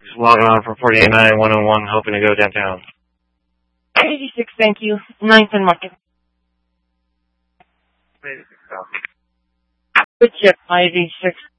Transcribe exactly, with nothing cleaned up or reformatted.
Just logging on from forty-eight nine one oh one, hoping to go downtown. eighty-six, thank you. ninth and Market. eighty-six, Good chip, eighty-six.